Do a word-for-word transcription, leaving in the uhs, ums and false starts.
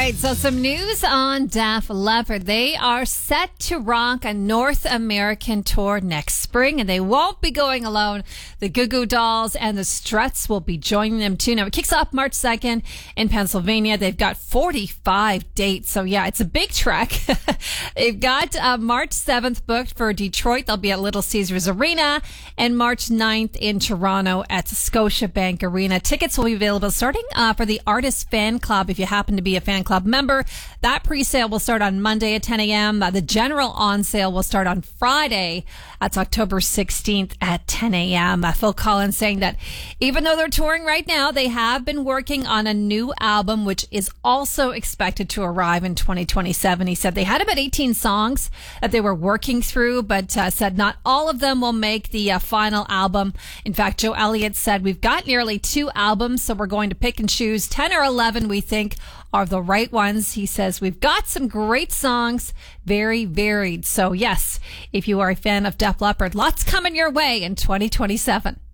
right, so some news on Def Leppard. They are set to rock a North American tour next spring, and they won't be going alone. The Goo Goo Dolls and the Struts will be joining them too. Now, it kicks off March second in Pennsylvania. They've got forty-five dates, so yeah, it's a big trek. They've got uh, March seventh booked for Detroit. They'll be at Little Caesars Arena, and March ninth in Toronto at Scotiabank Arena. Tickets will be available starting uh, for the Artist Fan Club. If you happen to be a fan club member, that pre-sale will start on Monday at ten a.m. Uh, the general on sale will start on Friday. That's October sixteenth at ten a.m. Uh, Phil Collins saying that even though they're touring right now, they have been working on a new album, which is also expected to arrive in twenty twenty-seven. He said they had about eighteen songs that they were working through, but uh, said not all of them will make the uh, final album. In fact, Joe Elliott said, we've got nearly two albums, so we're going to pick and choose ten or eleven we think are the right ones. He says, we've got some great songs, very varied. So yes, if you are a fan of Def Leppard, lots coming your way in twenty twenty-seven.